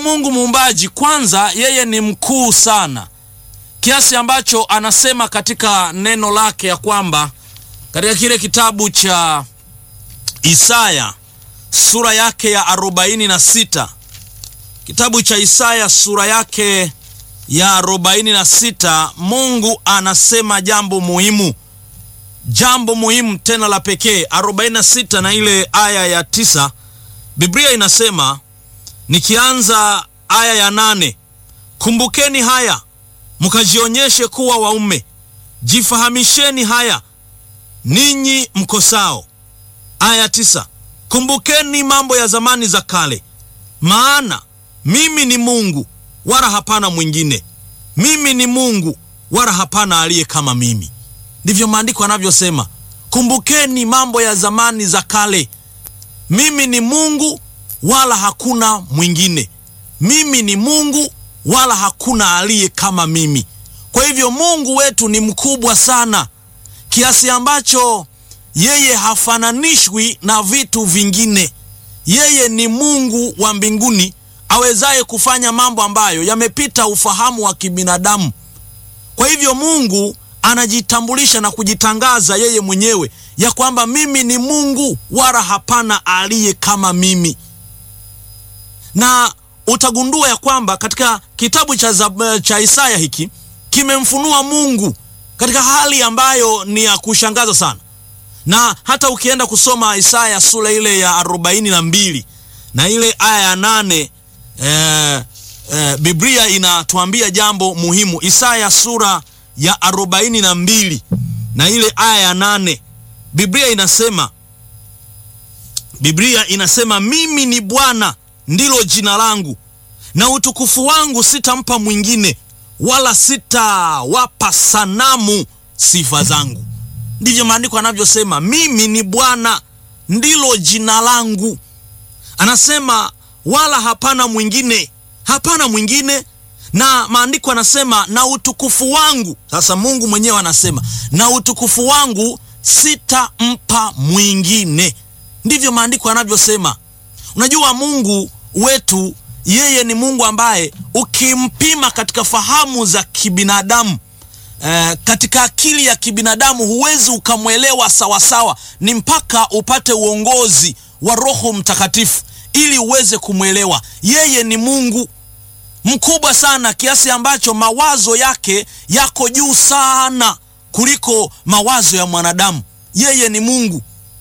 Mungu muumbaji, kwanza yeye ni mkuu sana, kiasi ambacho anasema katika neno lake ya kwamba katika kile kitabu cha Isaya sura yake ya 46, kitabu cha Isaya sura yake ya 46, Mungu anasema jambo muhimu tena la pekee. 46 na ile aya ya 9, Biblia inasema, nikianza aya ya 8, kumbukeni haya mkajionyeshe kuwa waume, jifahamisheni haya ninyi mkosao. Aya 9, kumbukeni mambo ya zamani za kale, maana mimi ni Mungu wala hapana mwingine, mimi ni Mungu wala hapana aliye kama mimi. Ndivyo maandiko yanavyosema, kumbukeni mambo ya zamani za kale, mimi ni Mungu wala hakuna mwingine, mimi ni Mungu wala hakuna aliye kama mimi. Kwa hivyo Mungu wetu ni mkubwa sana, kiasi ambacho yeye hafananishwi na vitu vingine. Yeye ni Mungu wa mbinguni, awezaye kufanya mambo ambayo yamepita ufahamu wa kibinadamu. Kwa hivyo Mungu anajitambulisha na kujitangaza yeye mwenyewe ya kwamba mimi ni Mungu wala hapana aliye kama mimi. Na utagundua ya kwamba katika kitabu cha Isaya hiki kimemfunua Mungu katika hali ambayo ni ya kushangaza sana. Na hata ukienda kusoma Isaya sura ile ya 42 na ile aya ya 8, Biblia inatuambia jambo muhimu. Isaya sura ya 42 na ile aya ya 8, Biblia inasema mimi ni Bwana ndilo jina langu, na utukufu wangu sitampa mwingine, wala sitawapa sanamu sifa zangu. Ndivyo maandiko yanavyosema, mimi ni Bwana ndilo jina langu. Anasema wala hapana mwingine, na maandiko anasema na utukufu wangu. Sasa Mungu mwenyewe anasema na utukufu wangu sitampa mwingine. Ndivyo maandiko yanavyosema. Unajua Mungu wetu, yeye ni Mungu ambaye ukimpima katika fahamu za kibinadamu, katika akili ya kibinadamu huwezi ukamwelewa sawasawa. Ni mpaka upate uongozi wa Roho Mtakatifu ili uweze kumwelewa. Yeye ni Mungu mkubwa sana, kiasi ambacho mawazo yake yako juu sana kuliko mawazo ya mwanadamu. Yeye ni Mungu.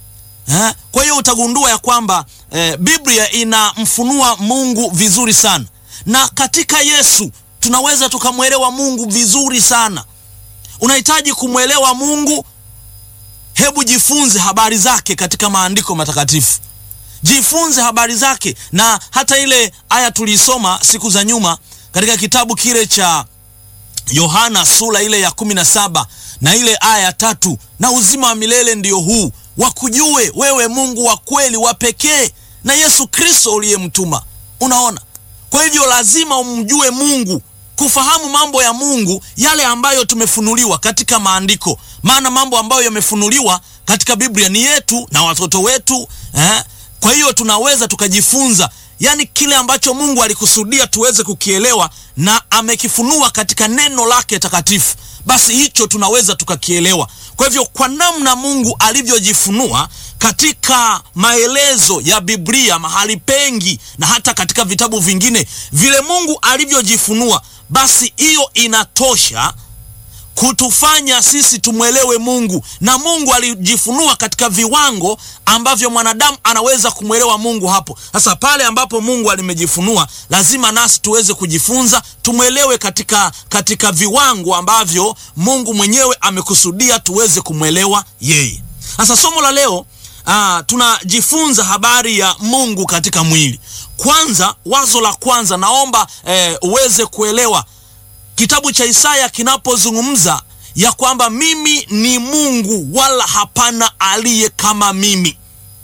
Kwa hiyo utagundua ya kwamba Biblia inamfunua Mungu vizuri sana, na katika Yesu tunaweza tukamwelewa Mungu vizuri sana. Unahitaji kumwelewa Mungu, hebu jifunze habari zake katika maandiko matakatifu. Jifunze habari zake. Na hata ile aya tulisoma siku za nyuma katika kitabu kile cha Yohana sura ile ya 17 na ile aya ya 3, na uzima wa milele ndio huu, wakujue wewe Mungu wa kweli wa pekee na Yesu Kristo uliyemtuma. Unaona? Kwa hivyo lazima umjue Mungu, kufahamu mambo ya Mungu yale ambayo tumefunuliwa katika maandiko. Maana mambo ambayo yamefunuliwa katika Biblia ni yetu na watoto wetu. Kwa hiyo tunaweza tukajifunza, yani kile ambacho Mungu alikusudia tuweze kukielewa na amekifunua katika neno lake takatifu, basi hicho tunaweza tukakielewa. Kwa hivyo kwa namna Mungu alivyojifunua katika maelezo ya Biblia mahali pengi na hata katika vitabu vingine, vile Mungu alivyojifunua, basi hiyo inatosha kutufanya sisi tumwelewe Mungu. Na Mungu alijifunua katika viwango ambavyo mwanadamu anaweza kumwelewa Mungu hapo. Sasa pale ambapo Mungu alimejifunua, lazima nasi tuweze kujifunza tumwelewe katika viwango ambavyo Mungu mwenyewe amekusudia tuweze kumwelewa yeye. Sasa somo la leo tunajifunza habari ya Mungu katika mwili. Kwanza, wazo la kwanza naomba uweze kuelewa kitabu cha Isaya kinapozungumza ya kwamba mimi ni Mungu wala hapana aliye kama mimi.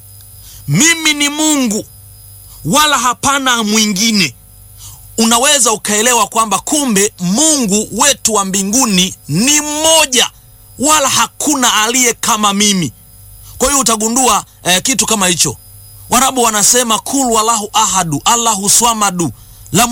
Mimi ni Mungu wala hapana mwingine. Unaweza ukaelewa kwamba kumbe Mungu wetu wa mbinguni ni mmoja wala hakuna aliye kama mimi. Kwa hiyo utagundua kitu kama hicho. Warabu wanasema kul wallahu ahadu, Allahu swamadu,